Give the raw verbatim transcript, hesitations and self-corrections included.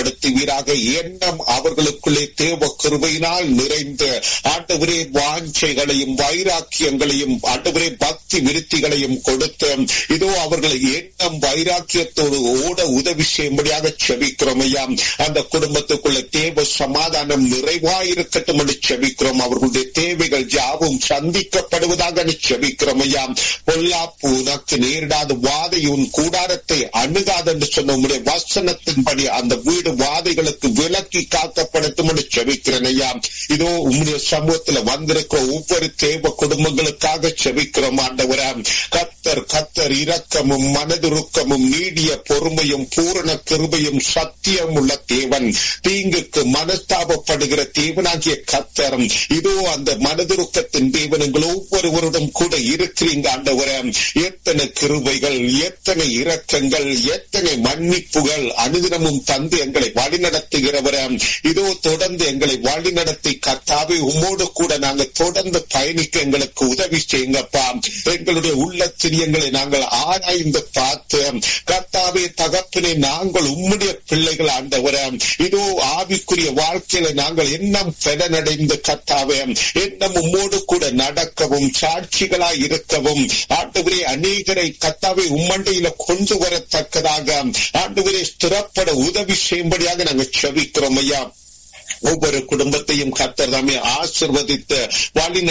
வீராக எண்ணம் அவர்களுக்குள்ளே தேவ கிருபையினால் நிறைந்த ஆண்டவரே வாஞ்சைகளையும் வைராக்கியங்களையும் ஆண்டவரே பக்தி விருத்திகளையும் கொடுத்து இதோ அவர்கள் எண்ணம் வைராக்கியத்தோடு ஓட உதவி செய்யும்படியாக செபிக்கிறோம் ஐயா. அந்த குடும்பத்துக்குள்ள தேவ சமாதானம் நிறைவாயிருக்கட்டும் என்று செபிக்கிறோம். அவர்களுடைய தேவைகள் யாவும் சந்திக்கப்படுவதாக செபிக்கிறோம் ஐயா. பொல்லாப்பு உனக்கு நேரிடாத வாதை உன் கூடாரத்தை அணுகாது என்று சொன்ன உங்களுடைய வசனத்தின்படி அந்த வீடு வாதைகளுக்கு விலக்கி காக்கப்படுத்தும் என்று செபிக்கிறேன் ஐயா. இதோ உம்முடைய சமூகத்தில் வந்திருக்கிற ஒவ்வொரு தேவ குடும்பங்களுக்காக செபிக்கிறோம் ஆண்டவரே. கத்தர் கத்தர் இரக்கமும் மனதுருக்கமும் நீடிய பொறுமையும் பூரண கிருபையும் சத்தியம் உள்ள தேவன், தீங்குக்கு மனஸ்தாபப்படுகிற தேவனாகிய கத்தர். இதோ அந்த மனதுருக்கத்தின் தேவன் எங்கள் ஒவ்வொருவருடன் கூட இருக்கிறீங்க ஆண்டவரே. எத்தனை கிருபைகள், எத்தனை இரக்கங்கள், எத்தனை மன்னிப்புகள் அனுதினமும் தந்து எங்களை வழிநடத்துகிறவர. இதோ தொடர்ந்து எங்களை வழிநடத்தி கர்த்தாவே உம்மோடு கூட நாங்கள் தொடர்ந்து பயணிக்க எங்களுக்கு உதவி செய்யுங்கப்பா. எங்களுடைய உள்ளத்திரியங்களை நாங்கள் ஆராய்ந்து பார்த்து கர்த்தாவே தகப்பனே நாங்கள் உம்முடைய பிள்ளைகள் ஆண்டவர. இதோ ஆவிக்குரிய வாழ்க்கையில நாங்கள் எண்ணம் பெறனடைந்து கர்த்தாவே எண்ணம் உம்மோடு கூட நடக்கவும் சாட்சிகளாய் இருக்கவும் ஆண்டவரே அநேகரை கர்த்தாவே உம்மண்டையில கொண்டு வரத்தக்கதாக ஆண்டவரே ஸ்திரப்பட உதவி செய்யும்படியாக நாங்கள் செபிக்கிறோம் ஐயா. ஒவ்வொரு குடும்பத்தையும் கர்த்தர் தாமே ஆசீர்வதித்து வழி